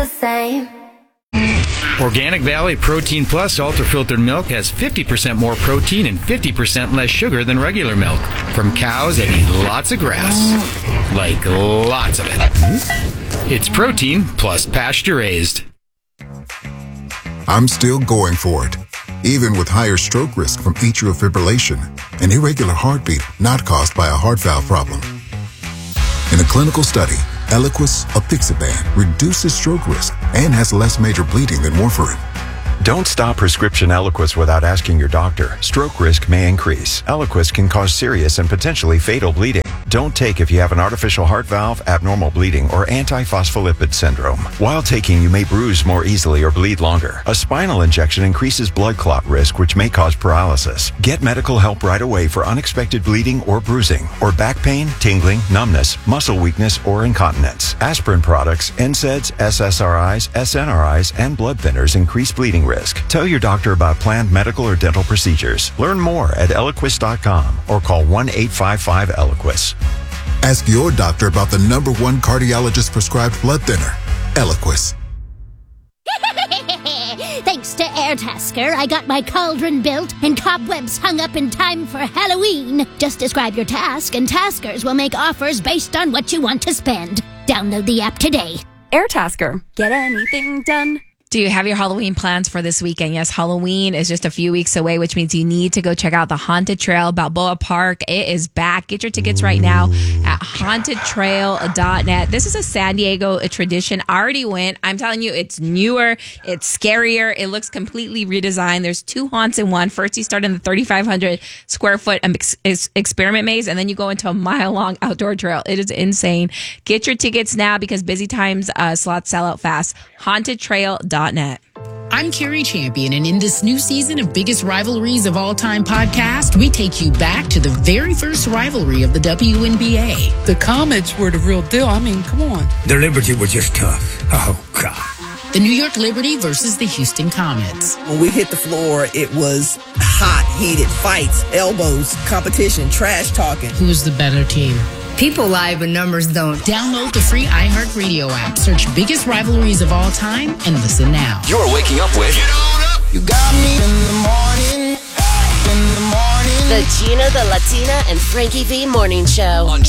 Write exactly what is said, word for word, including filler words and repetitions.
the same. Organic Valley Protein Plus Ultra Filtered Milk has fifty percent more protein and fifty percent less sugar than regular milk from cows that eat lots of grass. Like lots of it. It's protein plus pasture raised. I'm still going for it, even with higher stroke risk from atrial fibrillation, an irregular heartbeat not caused by a heart valve problem. In a clinical study, Eliquis apixaban reduces stroke risk and has less major bleeding than warfarin. Don't stop prescription Eliquis without asking your doctor. Stroke risk may increase. Eliquis can cause serious and potentially fatal bleeding. Don't take if you have an artificial heart valve, abnormal bleeding, or antiphospholipid syndrome. While taking, you may bruise more easily or bleed longer. A spinal injection increases blood clot risk, which may cause paralysis. Get medical help right away for unexpected bleeding or bruising, or back pain, tingling, numbness, muscle weakness, or incontinence. Aspirin products, N SAIDs, S S R Is, S N R Is, and blood thinners increase bleeding risk. Tell your doctor about planned medical or dental procedures. Learn more at Eliquis dot com or call one eight five five Eliquis. Ask your doctor about the number one cardiologist prescribed blood thinner, Eliquis. Thanks to Airtasker, I got my cauldron built and cobwebs hung up in time for Halloween. Just describe your task and Taskers will make offers based on what you want to spend. Download the app today. Airtasker. Get anything done. Do you have your Halloween plans for this weekend? Yes, Halloween is just a few weeks away, which means you need to go check out the Haunted Trail Balboa Park. It is back. Get your tickets right now at haunted trail dot net. This is a San Diego tradition. I already went. I'm telling you, it's newer. It's scarier. It looks completely redesigned. There's two haunts in one. First, you start in the thirty-five hundred square foot ex- experiment maze, and then you go into a mile long outdoor trail. It is insane. Get your tickets now because busy times uh, slots sell out fast. haunted trail dot net. I'm Carrie Champion, and in this new season of Biggest Rivalries of All Time podcast, we take you back to the very first rivalry of the W N B A. The Comets were the real deal. I mean, come on. The Liberty were just tough. Oh, God. The New York Liberty versus the Houston Comets. When we hit the floor, it was hot, heated fights, elbows, competition, trash talking. Who's the better team? People lie, but numbers don't. Download the free iHeartRadio app. Search Biggest Rivalries of All Time and listen now. You're waking up with... Get on up. You got me in the morning. In the morning. The Gina, the Latina, and Frankie V Morning Show. On